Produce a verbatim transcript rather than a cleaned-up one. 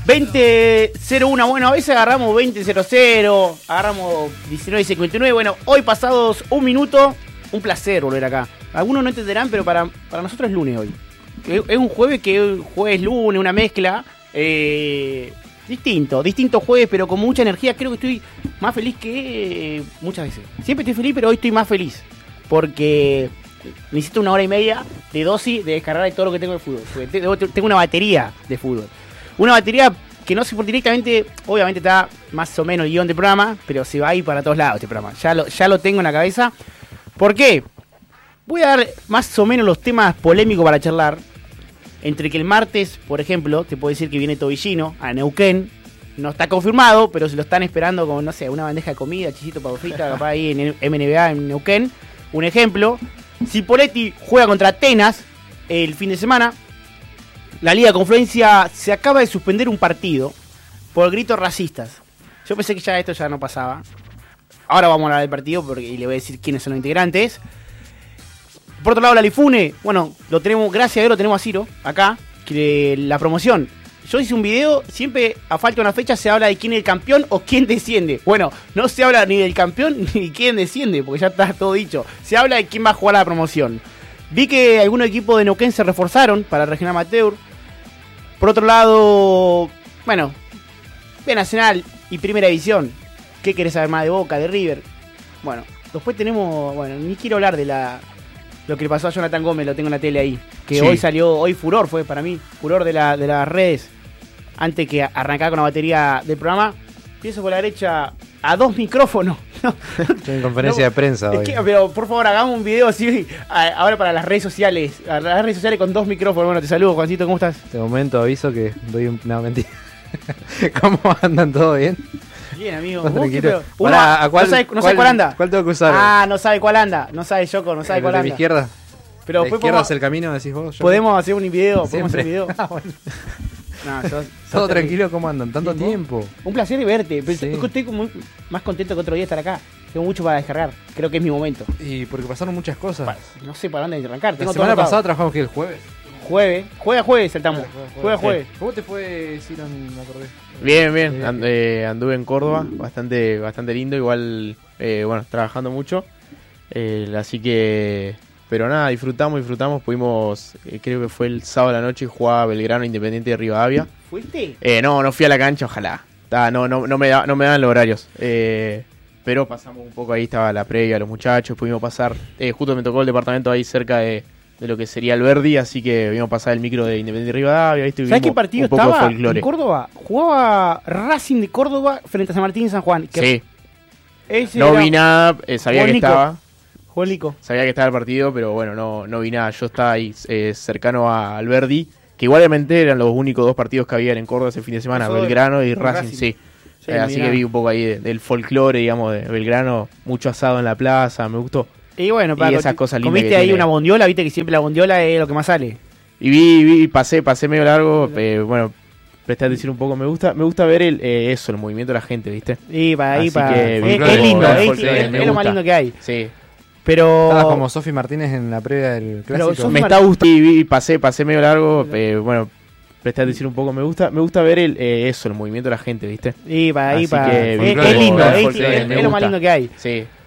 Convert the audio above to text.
veinte cero uno, bueno, a veces agarramos veinte cero cero, agarramos diecinueve cincuenta y nueve. Bueno, hoy pasados un minuto, un placer volver acá. Algunos no entenderán, pero para, para nosotros es lunes hoy. Es un jueves que es jueves lunes, una mezcla. Eh, distinto, distinto jueves, pero con mucha energía. Creo que estoy más feliz que eh, muchas veces. Siempre estoy feliz, pero hoy estoy más feliz. Porque necesito una hora y media de dosis de descargar de todo lo que tengo de fútbol. Porque tengo una batería de fútbol. Una batería que no se por directamente, obviamente está más o menos el guión del programa, pero se va a ir para todos lados este programa. Ya lo, ya lo tengo en la cabeza. ¿Por qué? Voy a dar más o menos los temas polémicos para charlar. Entre que el martes, por ejemplo, te puedo decir que viene Tobillino a Neuquén. No está confirmado, pero se lo están esperando con, no sé, una bandeja de comida, chisito, pavo frita, capaz ahí en M N B A en Neuquén. Un ejemplo. Cipolletti juega contra Atenas el fin de semana. La Liga de Confluencia se acaba de suspender un partido por gritos racistas. Yo pensé que ya esto ya no pasaba. Ahora vamos a hablar del partido porque, y le voy a decir quiénes son los integrantes. Por otro lado, la Lifune, bueno, lo tenemos, gracias a Dios lo tenemos a Ciro, acá, que la promoción. Yo hice un video, siempre a falta de una fecha se habla de quién es el campeón o quién desciende. Bueno, no se habla ni del campeón ni de quién desciende, porque ya está todo dicho. Se habla de quién va a jugar a la promoción. Vi que algunos equipos de Neuquén se reforzaron para el Regional Amateur. Por otro lado, bueno, B Nacional y Primera División. ¿Qué querés saber más de Boca, de River? Bueno, después tenemos, bueno, ni quiero hablar de la... Lo que le pasó a Jonathan Gómez, lo tengo en la tele ahí. Que sí. Hoy salió, hoy furor fue para mí. Furor de, la, de las redes. Antes que arrancar con la batería del programa. Empiezo por la derecha a dos micrófonos. Estoy en conferencia no, de prensa es hoy. Que, pero por favor, hagamos un video así. A, ahora para las redes sociales. A las redes sociales con dos micrófonos. Bueno, te saludo, Juancito, ¿cómo estás? De momento aviso que doy un... No, mentira. ¿Cómo andan? ¿Todo bien? Bien, amigo. ¿Vos qué, pero, uno, ¿a cuál, no sabe, no cuál, sabe cuál anda. ¿Cuál tengo que usar? Ah, no sabe cuál anda. No sabe Yoko, no sabe ¿El cuál de anda. mi izquierda? Pero ¿La izquierda podemos, es el camino, decís vos? Yoko? ¿Podemos hacer un video? ¿Podemos hacer un video? Ah, bueno. No, sos, sos todo terrible. tranquilo, ¿cómo andan? ¿Tanto ¿Tiempo? tiempo? Un placer verte. Pero sí. Estoy muy, más contento que otro día estar acá. Tengo mucho para descargar. Creo que es mi momento. Y porque pasaron muchas cosas. Pa, no sé para dónde arrancar. La Tengo semana todo pasada trabajamos que el jueves. Jueves. Juega jueves, saltamos. Claro, juega, juega jueves. jueves. ¿Cómo te fue, Ciro? Me acordé. Bien, bien. And, eh, anduve en Córdoba. Bastante bastante lindo. Igual, eh, bueno, trabajando mucho. Eh, así que... Pero nada, disfrutamos, disfrutamos. Pudimos, eh, creo que fue el sábado a la noche, jugaba Belgrano Independiente de Rivadavia. ¿Fuiste? Eh, no, no fui a la cancha, ojalá. Ah, no, no, no, me da, no me dan los horarios. Eh, pero pasamos un poco ahí, estaba la previa, los muchachos. Pudimos pasar, eh, justo me tocó el departamento ahí cerca de, de lo que sería Alberdi. Así que vimos pasar el micro de Independiente de Rivadavia. ¿Viste? ¿Sabes qué partido un poco estaba de folclore. en Córdoba? Jugaba Racing de Córdoba frente a San Martín y San Juan. Que Sí. ese No era... vi nada, eh, sabía que Nico. estaba. Jugó Nico. Sabía que estaba el partido, pero bueno, no, no vi nada. Yo estaba ahí eh, cercano a Alberdi, que igualmente eran los únicos dos partidos que había en Córdoba ese fin de semana, Eso Belgrano y Racing. Racing, sí. Sí, Eh, así mirá. que vi un poco ahí de- del folclore, digamos, de Belgrano, mucho asado en la plaza, me gustó. Y bueno, Y para, esas cosas lindas comiste que ahí tiene. una bondiola, viste que siempre la bondiola es lo que más sale. Y vi, vi pasé, pasé medio largo, eh, bueno, presté atención un poco, me gusta, me gusta ver el, eh, eso, el movimiento de la gente, ¿viste? Y para ahí, Así para... que Es, folclore, es lindo, folclore, es, folclore, es- me es lo más gusta. lindo que hay. Sí. Pero... Estabas como Sofi Martínez en la previa del Pero clásico. Sofi Me Mar- está gustando y vi, pasé, pasé medio largo, eh, bueno, presté atención un poco, me gusta, me gusta ver el, eh, eso, el movimiento de la gente, ¿viste? Y para ahí, Así para... que Es, folclore, es lindo, folclore, es, folclore, es- me es lo más gusta. lindo que hay. Sí.